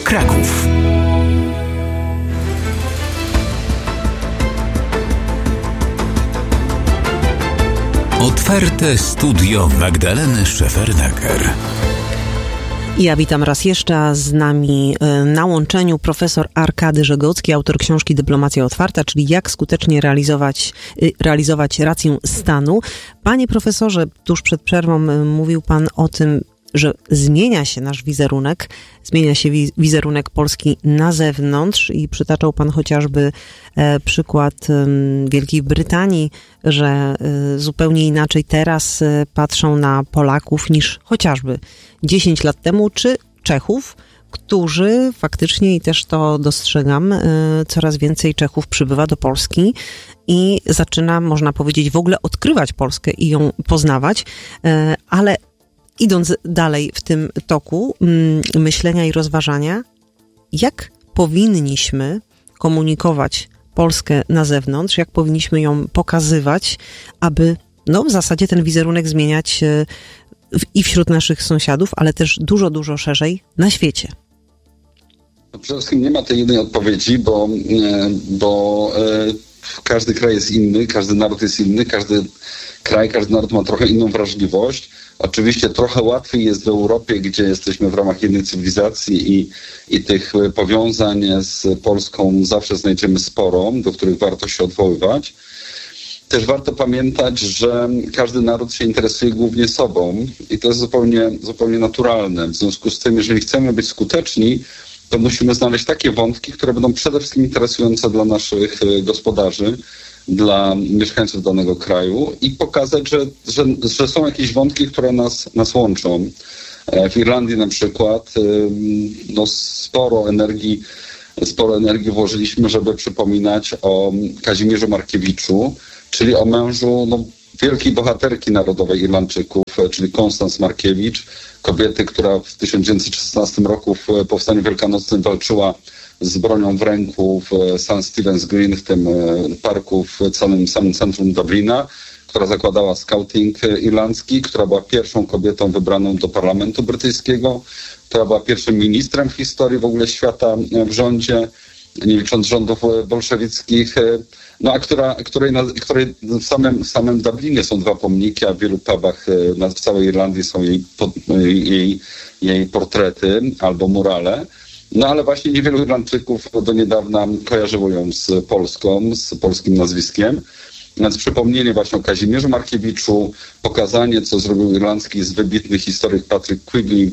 Kraków. Otwarte studio Magdaleny Szefernaker. Ja witam raz jeszcze, a z nami na łączeniu profesor Arkady Żegocki, autor książki Dyplomacja otwarta, czyli jak skutecznie realizować rację stanu. Panie profesorze, tuż przed przerwą mówił pan o tym, że zmienia się nasz wizerunek, zmienia się wizerunek Polski na zewnątrz i przytaczał pan chociażby przykład Wielkiej Brytanii, że zupełnie inaczej teraz patrzą na Polaków niż chociażby 10 lat temu, czy Czechów, którzy faktycznie, i też to dostrzegam, coraz więcej Czechów przybywa do Polski i zaczyna, można powiedzieć, w ogóle odkrywać Polskę i ją poznawać, ale idąc dalej w tym toku myślenia i rozważania, jak powinniśmy komunikować Polskę na zewnątrz, jak powinniśmy ją pokazywać, aby w zasadzie ten wizerunek zmieniać i wśród naszych sąsiadów, ale też dużo, dużo szerzej na świecie. Przede wszystkim nie ma tej jednej odpowiedzi, bo każdy kraj jest inny, każdy naród jest inny, każdy kraj, każdy naród ma trochę inną wrażliwość. Oczywiście trochę łatwiej jest w Europie, gdzie jesteśmy w ramach jednej cywilizacji i tych powiązań z Polską zawsze znajdziemy sporo, do których warto się odwoływać. Też warto pamiętać, że każdy naród się interesuje głównie sobą i to jest zupełnie naturalne. W związku z tym, jeżeli chcemy być skuteczni, to musimy znaleźć takie wątki, które będą przede wszystkim interesujące dla naszych gospodarzy, dla mieszkańców danego kraju i pokazać, że są jakieś wątki, które nas łączą. W Irlandii na przykład sporo energii włożyliśmy, żeby przypominać o Kazimierzu Markiewiczu, czyli o mężu wielkiej bohaterki narodowej Irlandczyków, czyli Konstans Markiewicz, kobiety, która w 1916 roku w Powstaniu Wielkanocnym walczyła z bronią w ręku w St. Stephen's Green, w tym parku w samym centrum Dublina, która zakładała scouting irlandzki, która była pierwszą kobietą wybraną do parlamentu brytyjskiego, która była pierwszym ministrem w historii w ogóle świata w rządzie, nie licząc rządów bolszewickich, której w samym Dublinie są dwa pomniki, a w wielu pubach w całej Irlandii są jej portrety albo murale. Ale właśnie niewielu Irlandczyków do niedawna kojarzyło ją z Polską, z polskim nazwiskiem. Więc przypomnienie właśnie o Kazimierzu Markiewiczu, pokazanie, co zrobił irlandzki wybitny historyk Patrick Quigley,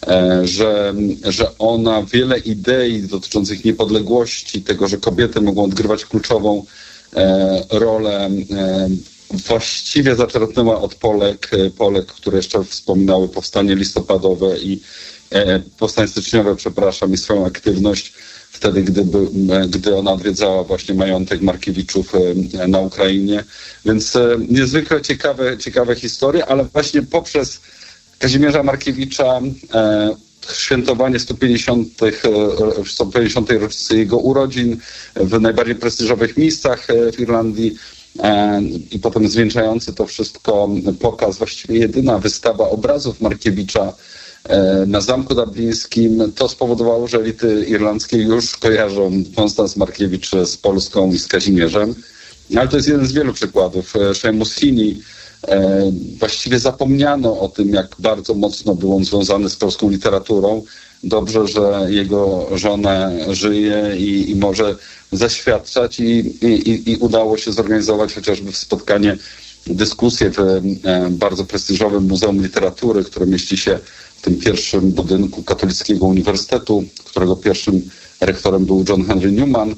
że ona wiele idei dotyczących niepodległości, tego, że kobiety mogą odgrywać kluczową rolę, właściwie zaczerpnęła od Polek, które jeszcze wspominały powstanie listopadowe i powstanie styczniowe, i swoją aktywność wtedy, gdy ona odwiedzała właśnie majątek Markiewiczów na Ukrainie. Więc niezwykle ciekawe historie, ale właśnie poprzez Kazimierza Markiewicza świętowanie 150. rocznicy jego urodzin w najbardziej prestiżowych miejscach w Irlandii i potem zwieńczający to wszystko pokaz, właściwie jedyna wystawa obrazów Markiewicza na Zamku Dublińskim, to spowodowało, że elity irlandzkie już kojarzą Konstans Markiewicz z Polską i z Kazimierzem. Ale to jest jeden z wielu przykładów. Seamus Heaney, właściwie zapomniano o tym, jak bardzo mocno był on związany z polską literaturą. Dobrze, że jego żona żyje i może zaświadczać i udało się zorganizować chociażby dyskusję w bardzo prestiżowym Muzeum Literatury, które mieści się w tym pierwszym budynku Katolickiego Uniwersytetu, którego pierwszym rektorem był John Henry Newman.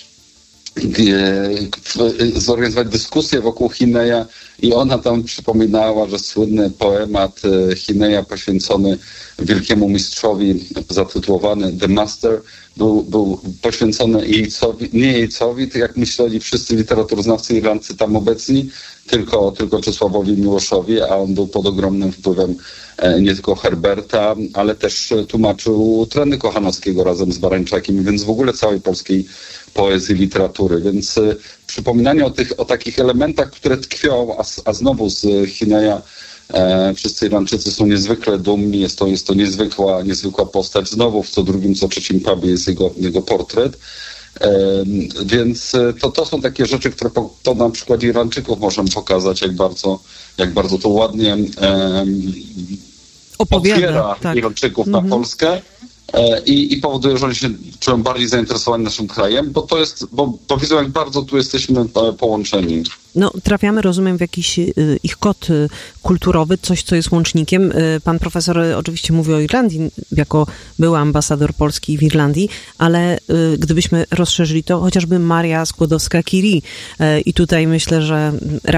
Zorganizować dyskusję wokół Heaneya i ona tam przypominała, że słynny poemat Heaneya poświęcony wielkiemu mistrzowi, zatytułowany The Master, był poświęcony nie Jejcowi, tak jak myśleli wszyscy literaturoznawcy irlandzcy tam obecni, tylko Czesławowi Miłoszowi, a on był pod ogromnym wpływem nie tylko Herberta, ale też tłumaczył Trendy Kochanowskiego razem z Barańczakiem, więc w ogóle całej polskiej poezji, literatury. Więc przypominanie o takich elementach, które tkwią, a znowu z Heaneya Wszyscy Irlandczycy są niezwykle dumni, jest to niezwykła postać. Znowu w co drugim, co trzecim pubie jest jego portret. Więc to są takie rzeczy, które to na przykład Irlandczyków możemy pokazać, jak bardzo to ładnie otwiera Irlandczyków na Polskę i powoduje, że oni się czują bardziej zainteresowani naszym krajem, bo widzą, jak bardzo tu jesteśmy połączeni. No, trafiamy, rozumiem, w jakiś ich kod kulturowy, coś, co jest łącznikiem. Pan profesor oczywiście mówi o Irlandii, jako były ambasador Polski w Irlandii, ale gdybyśmy rozszerzyli to, chociażby Maria Skłodowska-Curie. I tutaj myślę, że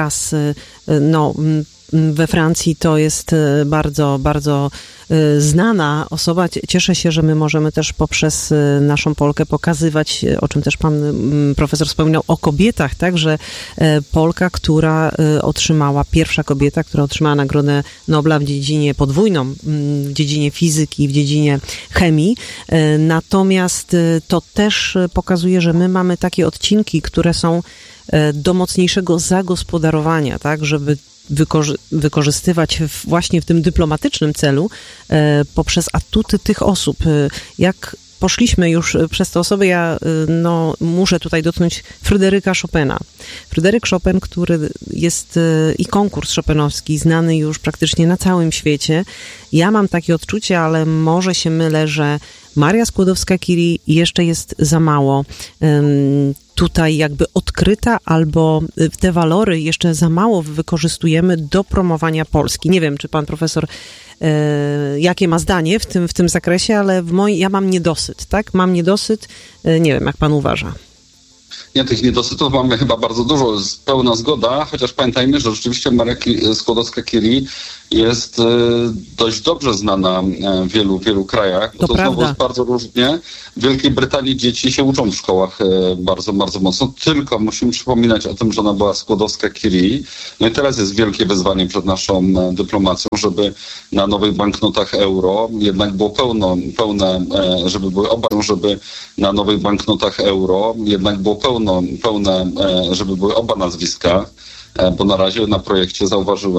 we Francji to jest bardzo, bardzo znana osoba. Cieszę się, że my możemy też poprzez naszą Polkę pokazywać, o czym też pan profesor wspominał, o kobietach, tak, że Polka, pierwsza kobieta, która otrzymała Nagrodę Nobla w dziedzinie podwójną, w dziedzinie fizyki, w dziedzinie chemii. Natomiast to też pokazuje, że my mamy takie odcinki, które są do mocniejszego zagospodarowania, tak, żeby wykorzystywać właśnie w tym dyplomatycznym celu poprzez atuty tych osób. Jak poszliśmy już przez te osoby, ja muszę tutaj dotknąć Fryderyka Chopina. Fryderyk Chopin, który jest i konkurs chopinowski znany już praktycznie na całym świecie. Ja mam takie odczucie, ale może się mylę, że Maria Skłodowska-Curie jeszcze jest za mało tutaj jakby odkryta, albo te walory jeszcze za mało wykorzystujemy do promowania Polski. Nie wiem, czy pan profesor jakie ma zdanie w tym zakresie, ale ja mam niedosyt, tak? Mam niedosyt, nie wiem, jak pan uważa. Nie, tych niedosytów mamy chyba bardzo dużo, pełna zgoda, chociaż pamiętajmy, że rzeczywiście Maria Skłodowska-Curie jest dość dobrze znana w wielu krajach, bo to znowu jest bardzo różnie. W Wielkiej Brytanii dzieci się uczą w szkołach bardzo, bardzo mocno, tylko musimy przypominać o tym, że ona była Skłodowska-Curie. No i teraz jest wielkie wyzwanie przed naszą dyplomacją, żeby na nowych banknotach euro jednak było pełne, żeby były oba nazwiska, bo na razie na projekcie zauważyłem,